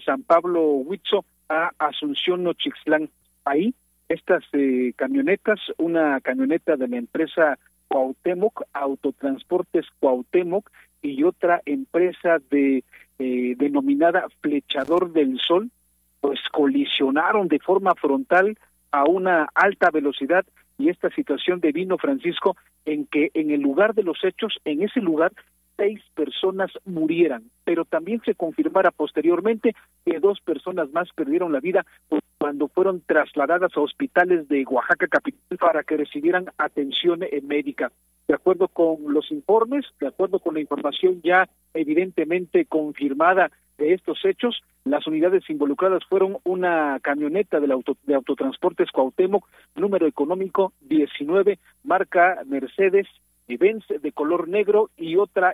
San Pablo Huitzo a Asunción Nochixtlán. Ahí estas camionetas, una camioneta de la empresa Cuauhtémoc, Autotransportes Cuauhtémoc, y otra empresa denominada Flechador del Sol, pues colisionaron de forma frontal a una alta velocidad, y esta situación devino, Francisco, en que en el lugar de los hechos, en ese lugar, 6 personas murieran, pero también se confirmara posteriormente que 2 personas más perdieron la vida cuando fueron trasladadas a hospitales de Oaxaca capital para que recibieran atención médica. De acuerdo con los informes, de acuerdo con la información ya evidentemente confirmada de estos hechos, las unidades involucradas fueron una camioneta de Autotransportes Cuauhtémoc, número económico 19, marca Mercedes Benz de color negro, y otra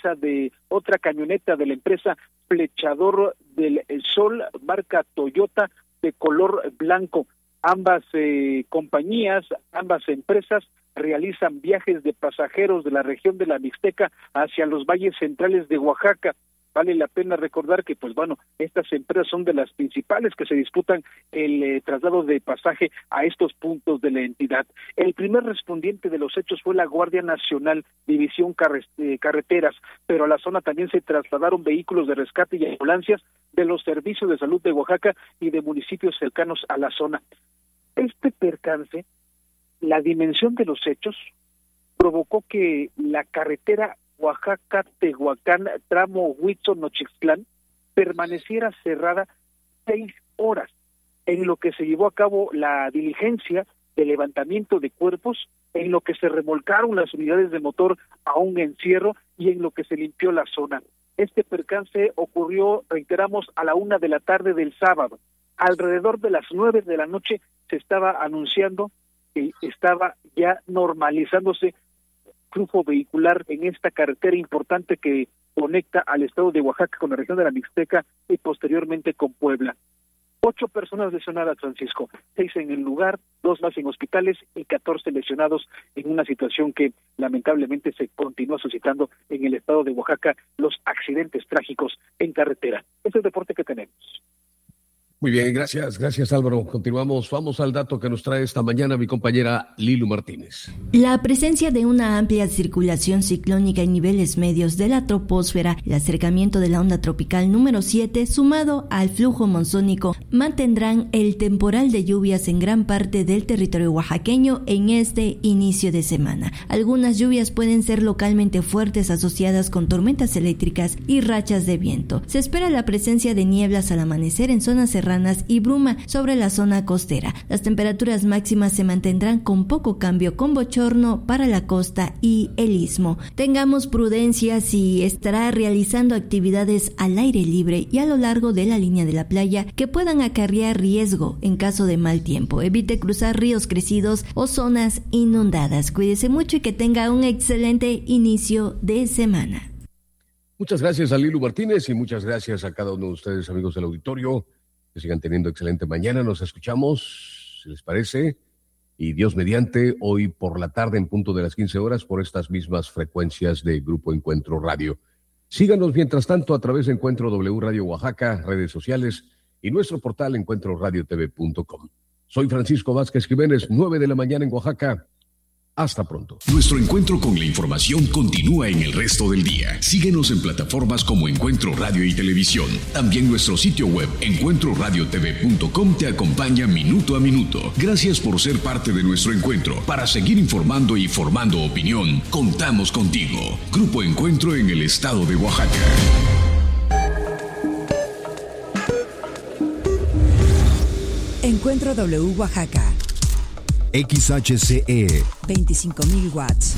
camioneta de la empresa Flechador del Sol, marca Toyota de color blanco. Ambas compañías, ambas empresas realizan viajes de pasajeros de la región de la Mixteca hacia los valles centrales de Oaxaca. Vale la pena recordar que, estas empresas son de las principales que se disputan el traslado de pasaje a estos puntos de la entidad. El primer respondiente de los hechos fue la Guardia Nacional, División Carreteras, pero a la zona también se trasladaron vehículos de rescate y ambulancias de los servicios de salud de Oaxaca y de municipios cercanos a la zona. Este percance, la dimensión de los hechos, provocó que la carretera Oaxaca-Tehuacán, tramo Huitzo-Nochixtlán, permaneciera cerrada 6 horas, en lo que se llevó a cabo la diligencia de levantamiento de cuerpos, en lo que se remolcaron las unidades de motor a un encierro y en lo que se limpió la zona. Este percance ocurrió, reiteramos, a la 1 de la tarde del sábado. Alrededor de las 9 de la noche se estaba anunciando que estaba ya normalizándose flujo vehicular en esta carretera importante que conecta al estado de Oaxaca con la región de la Mixteca y posteriormente con Puebla. 8 personas lesionadas, Francisco, 6 en el lugar, 2 más en hospitales y 14 lesionados en una situación que lamentablemente se continúa suscitando en el estado de Oaxaca, los accidentes trágicos en carretera. Este es el reporte que tenemos. Muy bien, gracias Álvaro. Continuamos, vamos al dato que nos trae esta mañana mi compañera Lilu Martínez. La presencia de una amplia circulación ciclónica en niveles medios de la troposfera, el acercamiento de la onda tropical número 7, sumado al flujo monzónico, mantendrán el temporal de lluvias en gran parte del territorio oaxaqueño en este inicio de semana. Algunas lluvias pueden ser localmente fuertes asociadas con tormentas eléctricas y rachas de viento. Se espera la presencia de nieblas al amanecer en zonas serranas y bruma sobre la zona costera. Las temperaturas máximas se mantendrán con poco cambio, con bochorno para la costa y el istmo. Tengamos prudencia si estará realizando actividades al aire libre y a lo largo de la línea de la playa que puedan acarrear riesgo en caso de mal tiempo. Evite cruzar ríos crecidos o zonas inundadas. Cuídese mucho y que tenga un excelente inicio de semana. Muchas gracias a Lilu Martínez y muchas gracias a cada uno de ustedes, amigos del auditorio. Que sigan teniendo excelente mañana. Nos escuchamos, si les parece, y Dios mediante, hoy por la tarde en punto de las 15 horas por estas mismas frecuencias de Grupo Encuentro Radio. Síganos mientras tanto a través de Encuentro W Radio Oaxaca, redes sociales y nuestro portal encuentroradiotv.com. Soy Francisco Vázquez Jiménez, 9 de la mañana en Oaxaca. Hasta pronto. Nuestro encuentro con la información continúa en el resto del día. Síguenos en plataformas como Encuentro Radio y Televisión. También nuestro sitio web encuentroradiotv.com te acompaña minuto a minuto. Gracias por ser parte de nuestro encuentro. Para seguir informando y formando opinión, contamos contigo. Grupo Encuentro en el estado de Oaxaca. Encuentro W Oaxaca. XHCE 25.000 watts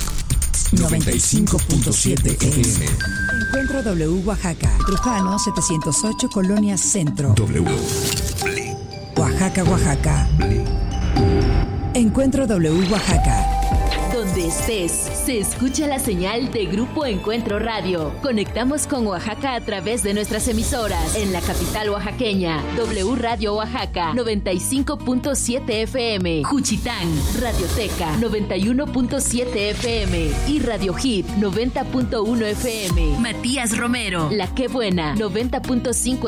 95.7 FM. Encuentro W Oaxaca. Trujano 708 Colonia Centro. W. Oaxaca, Oaxaca. Encuentro W Oaxaca. Donde estés, se escucha la señal de Grupo Encuentro Radio. Conectamos con Oaxaca a través de nuestras emisoras. En la capital oaxaqueña, W Radio Oaxaca, 95.7 FM. Juchitán, Radioteca, 91.7 FM. Y Radio Hit, 90.1 FM. Matías Romero, La Qué Buena, 90.5